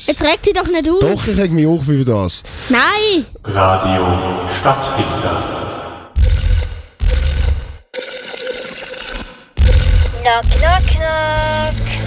Jetzt reg dich doch nicht auf. Doch, ich reg mich auf über das. Nein! Radio Stadtfilter. Knock, knock, knock.